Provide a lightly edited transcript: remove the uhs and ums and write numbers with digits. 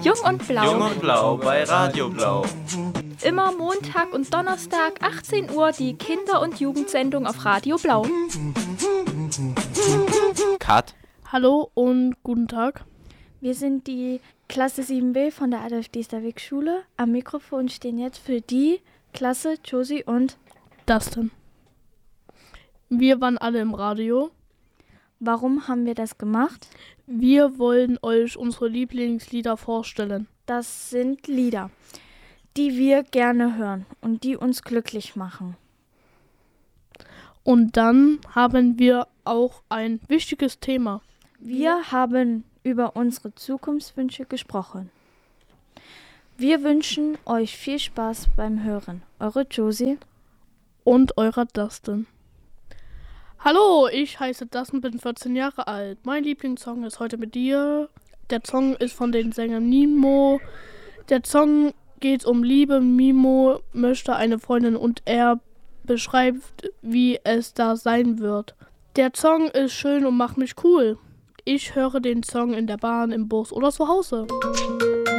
Jung und Blau. Jung und Blau bei Radio Blau. Immer Montag und Donnerstag 18 Uhr die Kinder- und Jugendsendung auf Radio Blau. Cut. Hallo und guten Tag. Wir sind die Klasse 7b von der Adolf Diesterweg Schule. Am Mikrofon stehen jetzt für die Klasse Josie und Dustin. Wir waren alle im Radio. Warum haben wir das gemacht? Wir wollen euch unsere Lieblingslieder vorstellen. Das sind Lieder, die wir gerne hören und die uns glücklich machen. Und dann haben wir auch ein wichtiges Thema. Wir haben über unsere Zukunftswünsche gesprochen. Wir wünschen euch viel Spaß beim Hören. Eure Josie und eurer Dustin. Hallo, ich heiße Dustin, bin 14 Jahre alt. Mein Lieblingssong ist Heute mit dir. Der Song ist von den Sängern Mimo. Der Song geht um Liebe. Mimo möchte eine Freundin und er beschreibt, wie es da sein wird. Der Song ist schön und macht mich cool. Ich höre den Song in der Bahn, im Bus oder zu Hause.